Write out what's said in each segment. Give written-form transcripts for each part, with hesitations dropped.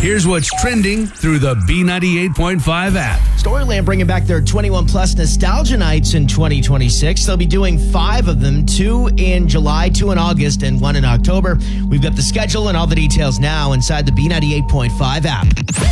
Here's what's trending through the B98.5 app. Storyland bringing back their 21 Plus Nostalgia Nights in 2026. They'll be doing 5 of them, 2 in July, 2 in August, and 1 in October. We've got the schedule and all the details now inside the B98.5 app.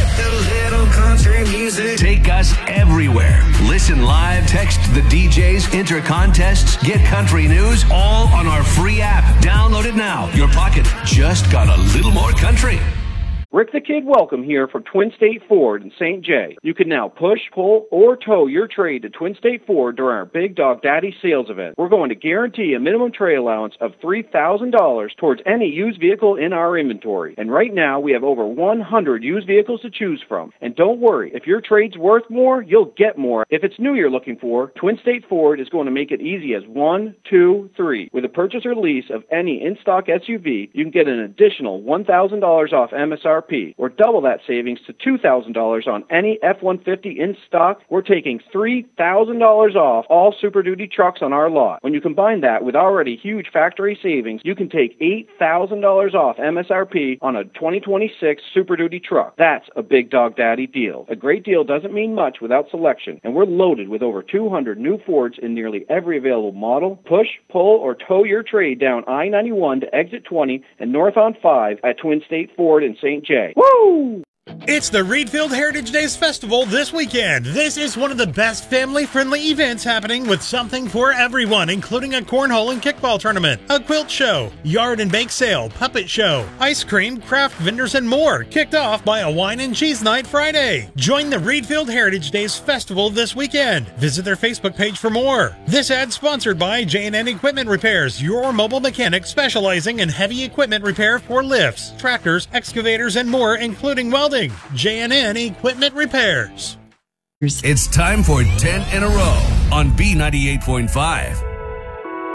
Little country music. Take us everywhere. Listen live, text the DJs, enter contests, get country news, all on our free app. Download it now. Your pocket just got a little more country. Rick the Kid Welcome here for Twin State Ford in St. Jay. You can now push, pull, or tow your trade to Twin State Ford during our Big Dog Daddy sales event. We're going to guarantee a minimum trade allowance of $3,000 towards any used vehicle in our inventory. And right now, we have over 100 used vehicles to choose from. And don't worry, if your trade's worth more, you'll get more. If it's new you're looking for, Twin State Ford is going to make it easy as 1, 2, 3. With a purchase or lease of any in-stock SUV, you can get an additional $1,000 off MSRP. Or double that savings to $2,000 on any F-150 in stock. We're taking $3,000 off all Super Duty trucks on our lot. When you combine that with already huge factory savings, you can take $8,000 off MSRP on a 2026 Super Duty truck. That's a Big Dog Daddy deal. A great deal doesn't mean much without selection, and we're loaded with over 200 new Fords in nearly every available model. Push, pull, or tow your trade down I-91 to exit 20 and north on 5 at Twin State Ford in St. Jay. Woo! It's the Reedfield Heritage Days Festival this weekend. This is one of the best family-friendly events happening with something for everyone, including a cornhole and kickball tournament, a quilt show, yard and bake sale, puppet show, ice cream, craft vendors, and more, kicked off by a wine and cheese night Friday. Join the Reedfield Heritage Days Festival this weekend. Visit their Facebook page for more. This ad sponsored by J&N Equipment Repairs, your mobile mechanic specializing in heavy equipment repair for lifts, tractors, excavators, and more, including welding. J&N Equipment Repairs. It's time for 10 in a row on B98.5.